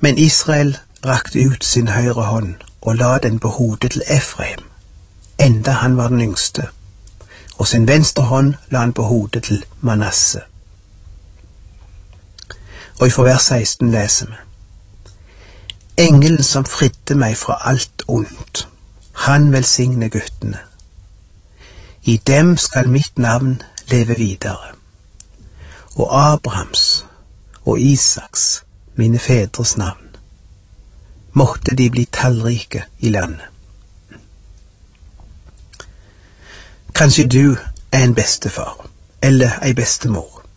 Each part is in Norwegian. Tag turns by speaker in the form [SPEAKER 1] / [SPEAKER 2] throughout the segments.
[SPEAKER 1] Men Israel rakte ut sin høyre hånd og la den på hodet til Efraim, enda han var den yngste, og sin venstre hånd la han på hodet til Manasse. Og fra vers 16 leser vi: Engelen som fridde meg fra alt ondt, han velsigne guttene. I dem skal mitt navn leve videre, og Abrahams og Isaks, mine fedres navn. Måtte de bli tallrike i landet. Kanskje du er en bestefar, eller ei bestemor.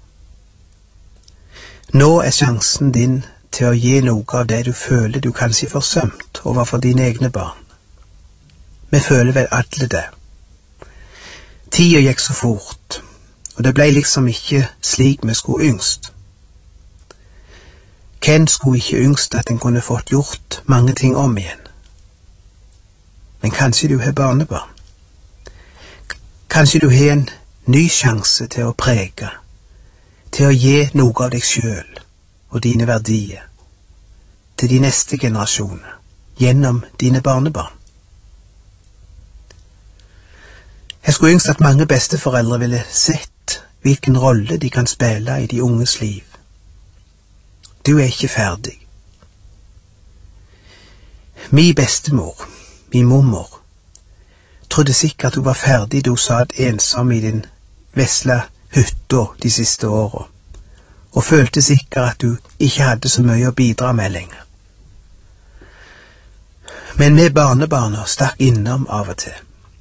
[SPEAKER 1] Nå er sjansen din til å gi noe av det du føler du kanskje forsømt overfor dine egne barn. Vi føler vel alle det. Tida gikk så fort, og det ble liksom ikke slik vi skulle yngst. Hvem skulle ikke yngst at en kunne fått gjort mange ting om igjen? Men kanskje du har barnebarn? Kanskje du har en ny sjanse til å prege, til å gi noe av deg selv og dine verdier til de neste generasjoner gjennom dine barnebarn? Jeg skulle ønske at mange besteforeldre ville sett hvilken rolle de kan spille i de unges liv. Du er ikke ferdig. Min bestemor, min mormor, trodde sikkert hun var ferdig da hun satt ensom i den vesle hytta de siste årene, og følte sikkert at hun ikke hadde så mye å bidra med lenger. Men vi barnebarna stakk innom av og til.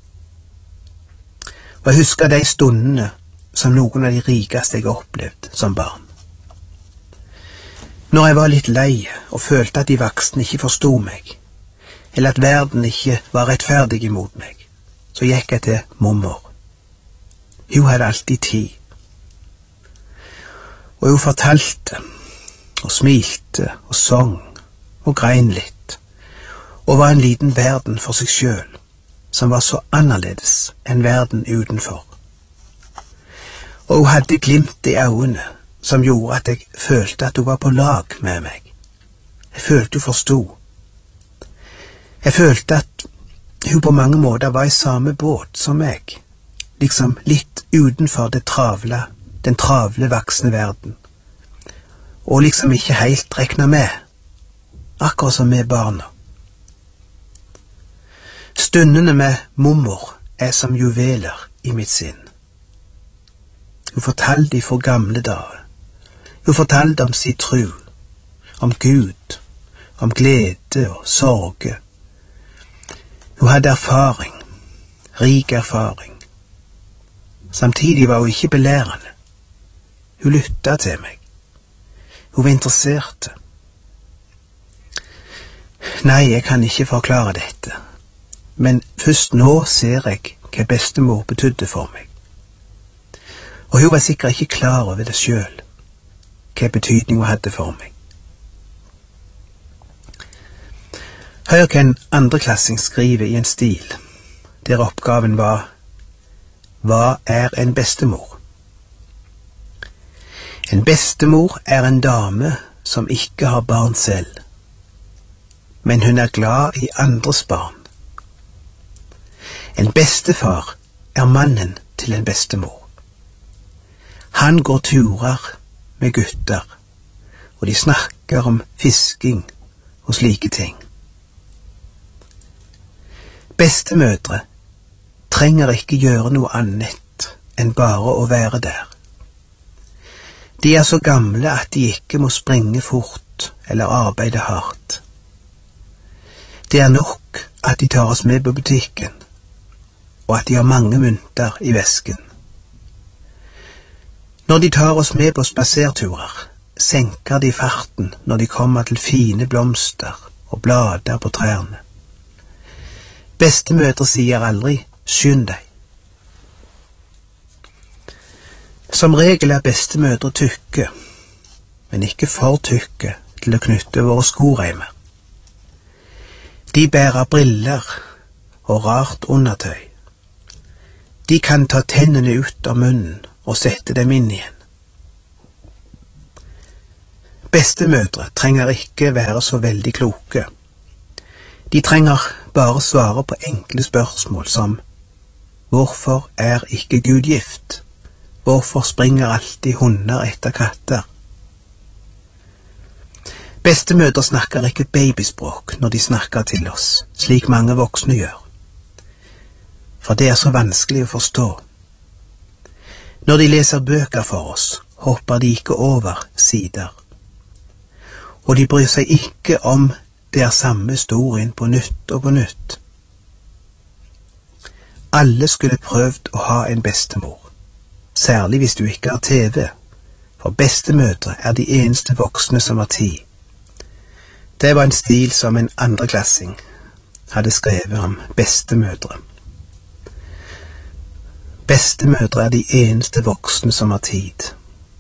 [SPEAKER 1] Og jeg husker de stundene som noen av de rikeste jeg har opplevd som barn. Når jeg var litt lei og følte at de voksne ikke forstod meg, eller at verden ikke var rettferdig imot meg, så gikk jeg til mormor. Hun hadde alltid tid. Og hun fortalte, og smilte, og sang, og grein litt, og var en liten verden for seg selv, som var så annerledes enn verden utenfor. Og hun hadde glimt i øynene, som gjorde at jeg følte at hun var på lag med meg. Jeg følte hun forstod. Jeg følte at hun på mange måter var i samme båt som meg, liksom litt utenfor den travle voksne verden, og liksom ikke helt rekna med, akkurat som med barna. Stundene med mormor er som juveler i mitt sinn. Hun fortalte ifra gamle dager. Hun fortalte om sin tro, om Gud, om glede og sorge. Hun hadde erfaring, rik erfaring. Samtidig var hun ikke belærende. Hun lyttet til meg. Hun var interessert. Nei, jeg kan ikke forklare dette, men først nå ser jeg hva bestemor betydde for meg. Og hun var sikkert ikke klar over det selv, hva betydning hun hadde for meg. Hør hva en andreklassing skriver i en stil, der oppgaven var: Hva er en bestemor? En bestemor er en dame som ikke har barn selv, men hun er glad i andres barn. En bestefar er mannen til en bestemor. Han går turer med gutter, og de snakker om fisking og slike ting. Bestemødre trenger ikke gjøre noe annet enn bare å være der. De er så gamle at de ikke må springe fort eller arbeide hardt. Det er nok at de tar oss med på butikken, og at de har mange mynter i vesken. Når de tar oss med på spaserturer, senker de farten når de kommer til fine blomster og blader på trærne. Bestemødre sier aldri «skynd deg». Som regel er bestemødre tykke, men ikke for tykke til å knytte våre skoreimer. De bærer briller og rart undertøy. De kan ta tennene ut av munnen og sette dem inn igjen. Bestemødre trenger ikke være så veldig kloke. De trenger bare svare på enkle spørsmål som: hvorfor er ikke Gud gift? Hvorfor springer alltid hunder etter katter? Bestemødre snakker ikke babyspråk når de snakker til oss, slik mange voksne gjør. For det er så vanskelig å forstå. Når de leser bøker for oss, hopper de ikke over sider. Og de bryr seg ikke om det er samme historien på nytt og på nytt. Alle skulle prøvd å ha en bestemor, særlig hvis du ikke har TV, for bestemødre er de eneste voksne som har tid. Det var en stil som en andreklassing hadde skrevet om bestemødre. Bestemødre er de eneste voksne som har tid.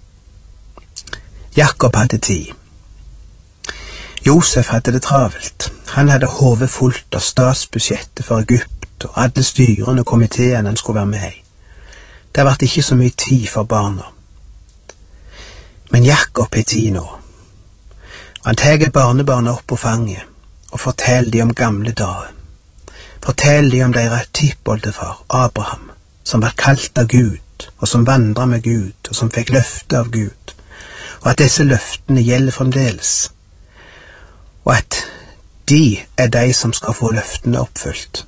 [SPEAKER 1] Jakob hadde tid. Josef hadde det travelt. Han hadde hodet fullt av statsbudsjettet for Egypt og alle styrene og komiteene han skulle være med i. Det ble ikke så mye tid for barna. Men Jakob har tid nå. Han tar barnebarna opp på fanget og forteller dem om gamle dager. Forteller dem om deres tippoldefar, Abraham, som var kalt av Gud, og som vandret med Gud, og som fikk løfte av Gud, og at disse løftene gjelder fremdeles, og at de er de som skal få løftene oppfylt.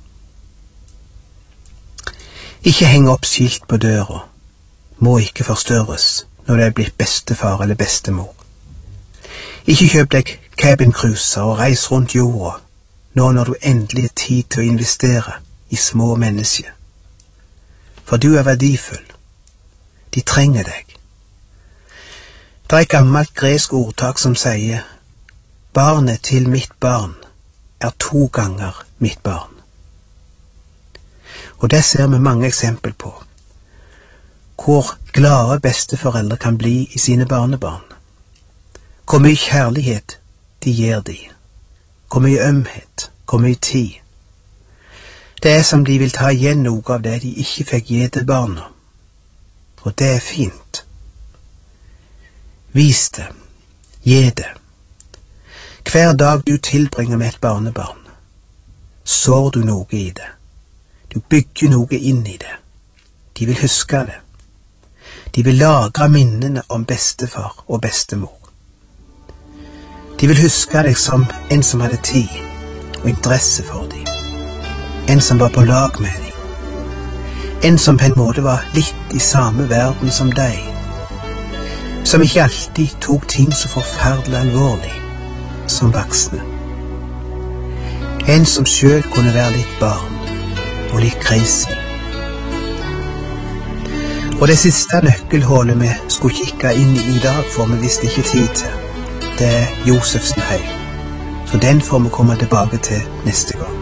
[SPEAKER 1] Ikke heng opp skilt på døra, må ikke forstørres når det er blitt bestefar eller bestemor. Ikke kjøp deg cabincruiser og reis rundt jorda, nå når du endelig har tid til å investere i små mennesker. For du er verdifull. De trenger deg. Det er et gammelt gresk ordtak som sier: barnet til mitt barn er 2 ganger mitt barn. Og det ser vi mange eksempel på, hvor glade besteforeldre kan bli i sine barnebarn. Hvor mye kjærlighet de gir de, hvor mye ømhet, hvor mye tid. Det er som de vil ta igjen noe av det de ikke fikk gi til barna. Og det er fint. Vis det, gi det. Hver dag du tilbringer med et barnebarn, sår du noe i det. Du bygger noe inn i det. De vil huske det. De vil lagre minnene om bestefar og bestemor. De vil huske deg som en som hadde tid og interesse for dem. En som var på lag med dem. En som på en måte var litt i samme verden som deg. Som ikke alltid tok ting så forferdelig alvorlig som voksne. En som selv kunne være litt barn og litt crazy. Og det siste nøkkelhullet vi skulle kikke inn i dag, får vi visst ikke tid til. Det er Josefs heim. Så den får vi komme tilbake til neste gang.